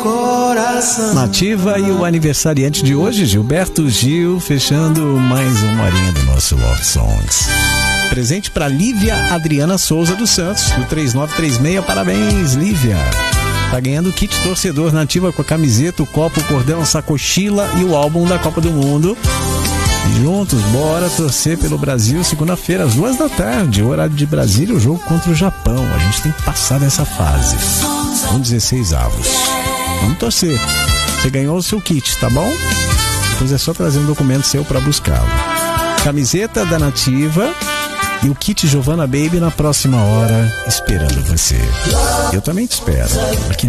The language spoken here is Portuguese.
coração. Nativa e o aniversariante de hoje, Gilberto Gil, fechando mais uma horinha do nosso Love Songs. Presente para Lívia Adriana Souza dos Santos, do 3936. Parabéns, Lívia. Tá ganhando o kit torcedor Nativa com a camiseta, o copo, o cordão, a sacochila e o álbum da Copa do Mundo. Juntos, bora torcer pelo Brasil. Segunda-feira, às 14h, horário de Brasília, o jogo contra o Japão. A gente tem que passar dessa fase. Com 16 avos. Vamos torcer. Você ganhou o seu kit, tá bom? Depois é só trazer um documento seu para buscá-lo. Camiseta da Nativa e o kit Giovanna Baby na próxima hora, esperando você. Eu também te espero. Aqui